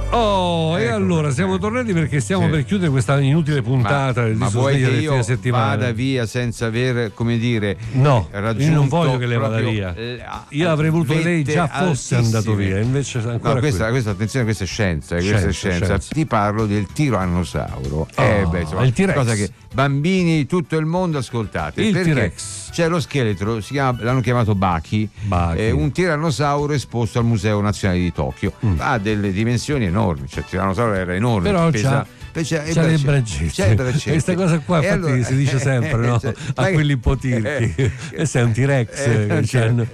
Oh, e allora siamo tornati perché stiamo per chiudere questa inutile puntata del Risveglio del fine settimana. Vada via senza aver, come dire, raggiunto. Io non voglio che lei vada via. Io avrei voluto che lei già fosse andato via, invece ancora no, questa attenzione, questa è scienza, scienza. Ti parlo del tirannosauro. Il T-Rex. Cosa che bambini tutto il mondo ascoltate. Il perché T-Rex. C'è lo scheletro, l'hanno chiamato Baki, un tirannosauro esposto al Museo Nazionale di Tokyo. Ha delle dimensioni enormi, cioè il tirannosauro era enorme, però c'è le braccette. Questa cosa qua infatti allora, si dice sempre, no? A quelli un po' tirchi. Questo è un T-Rex.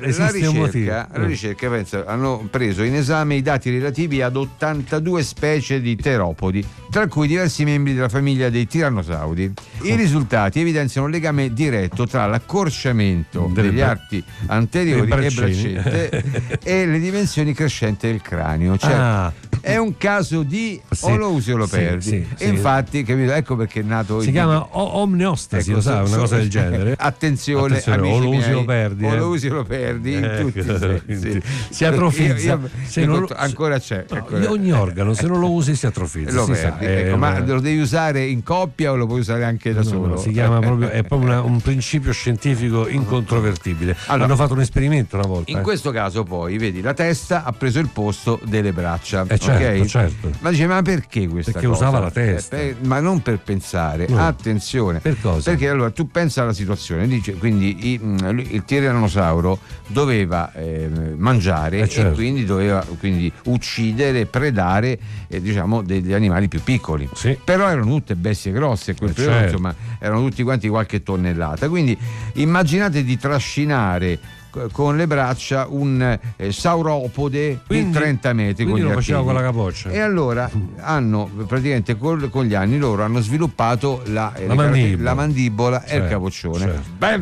La ricerca pensa, hanno preso in esame i dati relativi ad 82 specie di teropodi, tra cui diversi membri della famiglia dei tirannosauri. I risultati evidenziano un legame diretto tra l'accorciamento degli arti anteriori e braccette e le dimensioni crescenti del cranio. Cioè, è un caso di o lo usi o lo perdi. E infatti, capito? Ecco perché è nato. Si chiama omneostasi, lo sa, una cosa del genere. Attenzione, amici, o lo usi o lo perdi. O lo usi o lo perdi in tutti i sensi. Si atrofizza. Ancora c'è. Ogni organo, se non lo usi, si atrofizza. Lo perdi. Ma lo devi usare in coppia o lo puoi usare anche da solo? Si chiama proprio, è proprio un principio scientifico incontrovertibile. Hanno fatto un esperimento una volta. In questo caso, poi, vedi, la testa ha preso il posto delle braccia. Certo. Ma dice, ma perché questa perché cosa? Usava la testa. Ma non per pensare, attenzione. Per cosa? Perché allora tu pensa alla situazione, dice, quindi il tirannosauro doveva mangiare e quindi doveva uccidere, predare diciamo degli animali più piccoli. Però erano tutte bestie grosse a quel periodo, insomma, erano tutti quanti qualche tonnellata. Quindi immaginate di trascinare con le braccia un sauropode di 30 metri. Quindi lo faceva con la capoccia. E allora hanno praticamente con gli anni loro hanno sviluppato la mandibola e il capoccione.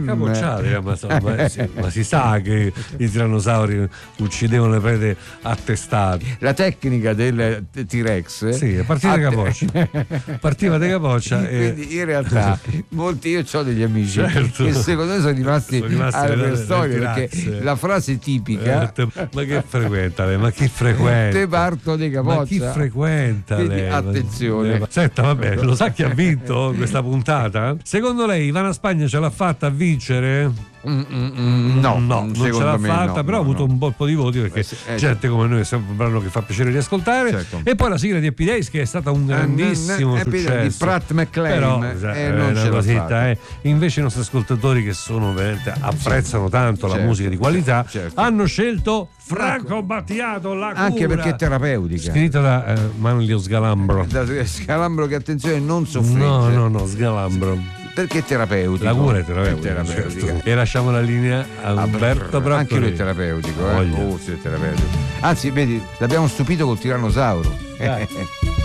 Ma si sa che i tirannosauri uccidevano le prede attestate. La tecnica del T-Rex partiva da capoccia quindi in realtà io ho degli amici che secondo me sono rimasti alla storia, perché la frase tipica ma che frequenta lei? Ma chi frequenta? Te parto di capoccia. Ma chi frequenta lei? Attenzione. Senta, vabbè, lo sa chi ha vinto questa puntata? Secondo lei Ivana Spagna ce l'ha fatta a vincere? No, non ce l'ha fatta, però ha avuto un po' di voti perché gente come noi è sempre un brano che fa piacere di ascoltare. E poi la sigla di Happy Days, che è stata un grandissimo successo di Pratt McClain, però non ce l'ha fatta. Invece i nostri ascoltatori, che sono veramente apprezzano tanto la musica di qualità, hanno scelto Franco Battiato, La Cura, anche perché è terapeutica, scritta da Manlio Sgalambro. Sgalambro, che attenzione, non soffrigge. No, Sgalambro. Perché è terapeutico. La cura è terapeutica. Certo. E lasciamo la linea a Umberto Braccoli. Anche lui è terapeutico. Sì, è terapeutico. Anzi, vedi, l'abbiamo stupito col tirannosauro.